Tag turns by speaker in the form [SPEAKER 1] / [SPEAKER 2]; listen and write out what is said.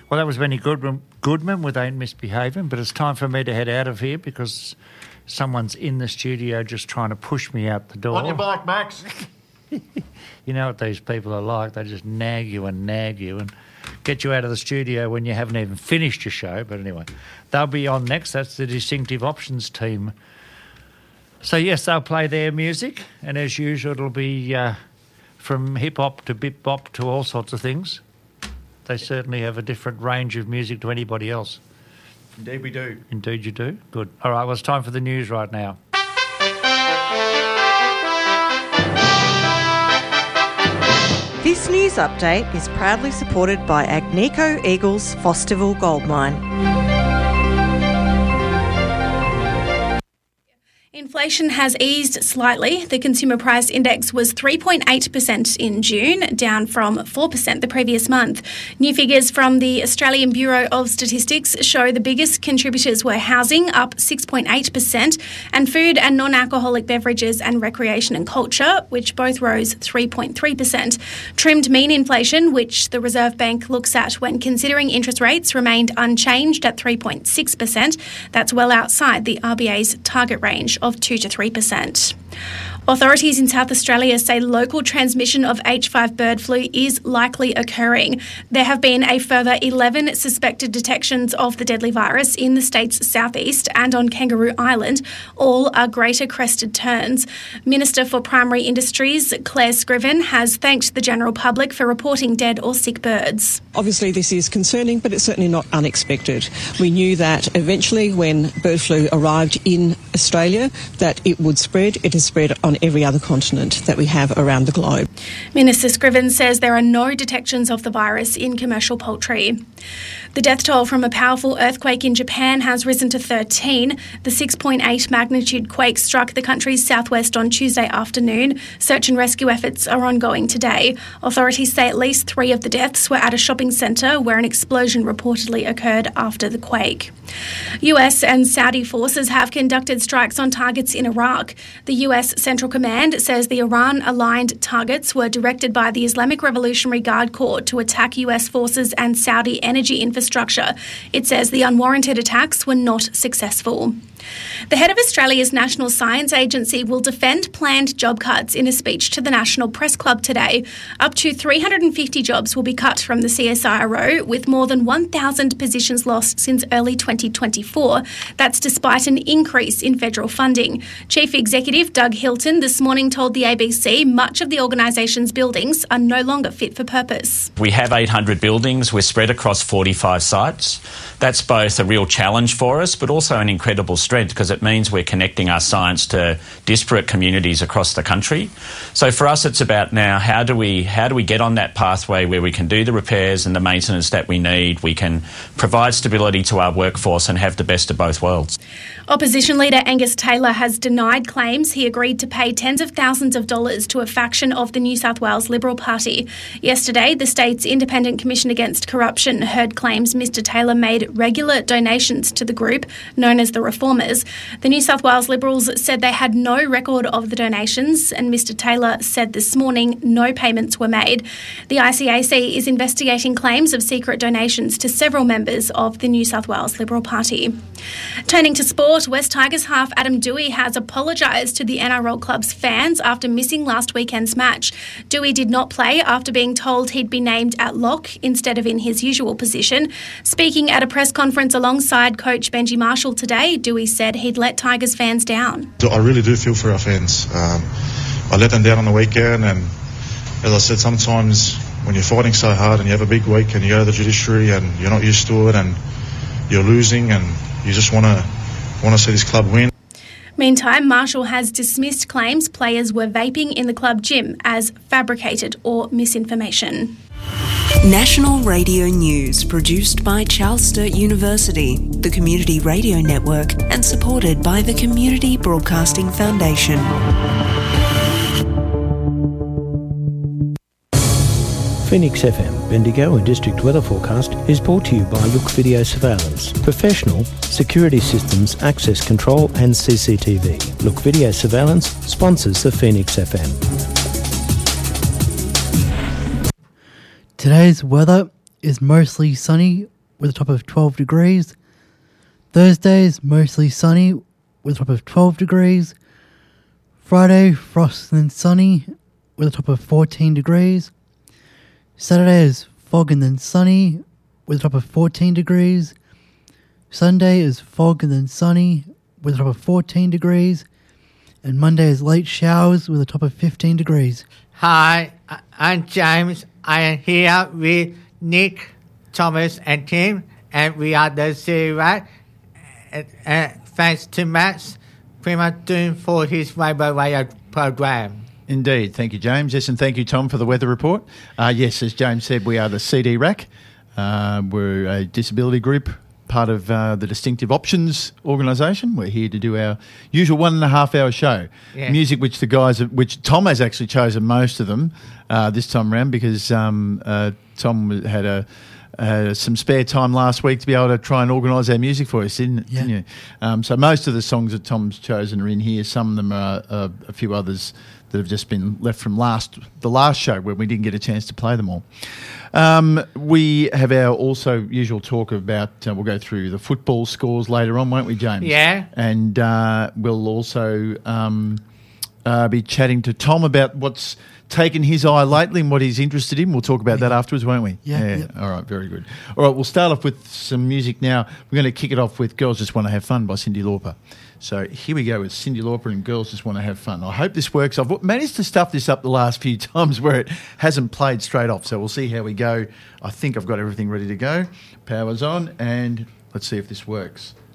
[SPEAKER 1] Well, that was Benny Goodman with Ain't Misbehaving, but it's time for me to head out of here because someone's in the studio just trying to push me out the door.
[SPEAKER 2] On your bike, Max.
[SPEAKER 1] You know what these people are like. They just nag you and get you out of the studio when you haven't even finished your show. But anyway, they'll be on next. That's the Distinctive Options team. So, yes, they'll play their music, and as usual, it'll be from hip-hop to bip-bop to all sorts of things. They certainly have a different range of music to anybody else.
[SPEAKER 2] Indeed we do.
[SPEAKER 1] Indeed you do. Good. All right, well, it's time for the news right now.
[SPEAKER 3] This news update is proudly supported by Agnico Eagle's Fosterville Gold Mine.
[SPEAKER 4] Inflation has eased slightly. The consumer price index was 3.8% in June, down from 4% the previous month. New figures from the Australian Bureau of Statistics show the biggest contributors were housing, up 6.8%, and food and non-alcoholic beverages and recreation and culture, which both rose 3.3%. Trimmed mean inflation, which the Reserve Bank looks at when considering interest rates, remained unchanged at 3.6%. That's well outside the RBA's target range of 2 to 3%. Authorities in South Australia say local transmission of H5 bird flu is likely occurring. There have been a further 11 suspected detections of the deadly virus in the state's southeast and on Kangaroo Island. All are greater crested terns. Minister for Primary Industries, Claire Scriven, has thanked the general public for reporting dead or sick birds.
[SPEAKER 5] Obviously this is concerning, but it's certainly not unexpected. We knew that eventually when bird flu arrived in Australia that it would spread. It has spread on every other continent that we have around the globe.
[SPEAKER 4] Minister Scriven says there are no detections of the virus in commercial poultry. The death toll from a powerful earthquake in Japan has risen to 13. The 6.8 magnitude quake struck the country's southwest on Tuesday afternoon. Search and rescue efforts are ongoing today. Authorities say at least 3 of the deaths were at a shopping centre where an explosion reportedly occurred after the quake. US and Saudi forces have conducted strikes on targets in Iraq. The US Central Command says the Iran-aligned targets were directed by the Islamic Revolutionary Guard Corps to attack US forces and Saudi energy infrastructure. It says the unwarranted attacks were not successful. The head of Australia's National Science Agency will defend planned job cuts in a speech to the National Press Club today. Up to 350 jobs will be cut from the CSIRO, with more than 1,000 positions lost since early 2024. That's despite an increase in federal funding. Chief Executive Doug Hilton this morning told the ABC much of the organisation's buildings are no longer fit for purpose.
[SPEAKER 6] We have 800 buildings. We're spread across 45 sites. That's both a real challenge for us, but also an incredible strength because it means we're connecting our science to disparate communities across the country. So for us, it's about now how do we get on that pathway where we can do the repairs and the maintenance that we need, we can provide stability to our workforce and have the best of both worlds.
[SPEAKER 4] Opposition leader Angus Taylor has denied claims he agreed to pay tens of thousands of dollars to a faction of the New South Wales Liberal Party. Yesterday, the state's Independent Commission Against Corruption heard claims Mr Taylor made regular donations to the group, known as the Reformers. The New South Wales Liberals said they had no record of the donations, and Mr Taylor said this morning no payments were made. The ICAC is investigating claims of secret donations to several members of the New South Wales Liberal Party. Turning to sport, West Tigers half Adam Doueihi has apologised to the NRL club's fans after missing last weekend's match. Doueihi did not play after being told he'd be named at lock instead of in his usual position. Speaking at a press conference alongside coach Benji Marshall today, Doueihi said he'd let Tigers fans down.
[SPEAKER 7] I really do feel for our fans. I let them down on the weekend, and as I said, sometimes when you're fighting so hard and you have a big week and you go to the judiciary and you're not used to it and you're losing and you just want to see this club win.
[SPEAKER 4] Meantime, Marshall has dismissed claims players were vaping in the club gym as fabricated or misinformation.
[SPEAKER 8] National Radio News, produced by Charles Sturt University, the Community Radio Network, and supported by the Community Broadcasting Foundation.
[SPEAKER 9] Phoenix FM, Bendigo and District Weather Forecast is brought to you by Look Video Surveillance. Professional security systems, access control and CCTV. Look Video Surveillance sponsors the Phoenix FM.
[SPEAKER 10] Today's weather is mostly sunny with a top of 12 degrees. Thursday is mostly sunny with a top of 12 degrees. Friday, frost and then sunny with a top of 14 degrees. Saturday is fog and then sunny with a top of 14 degrees. Sunday is fog and then sunny with a top of 14 degrees. And Monday is late showers with a top of 15 degrees.
[SPEAKER 11] Hi, I'm James. I am here with Nick, Thomas and Tim, and we are the CDRAC. Thanks to Max Primadoon for his Rainbow Radio program.
[SPEAKER 12] Indeed. Thank you, James. Yes, and thank you, Tom, for the weather report. Yes, as James said, we are the CDRAC. We're a disability group, part of the Distinctive Options organisation. We're here to do our usual 1.5 hour show.
[SPEAKER 11] Yeah.
[SPEAKER 12] Music which Tom has actually chosen most of them this time around because Tom had some spare time last week to be able to try and organise our music for us, didn't you? So most of the songs that Tom's chosen are in here. Some of them are a few others that have just been left from the last show where we didn't get a chance to play them all. We have our also usual talk about, we'll go through the football scores later on, won't we, James?
[SPEAKER 11] Yeah.
[SPEAKER 12] And we'll also be chatting to Tom about what's taken his eye lately and what he's interested in. We'll talk about that afterwards, won't we?
[SPEAKER 10] Yeah.
[SPEAKER 12] All right, very good. All right, we'll start off with some music now. We're going to kick it off with Girls Just Want to Have Fun by Cyndi Lauper. So here we go with Cyndi Lauper and Girls Just Want to Have Fun. I hope this works. I've managed to stuff this up the last few times where it hasn't played straight off, so we'll see how we go. I think I've got everything ready to go. Power's on, and let's see if this works.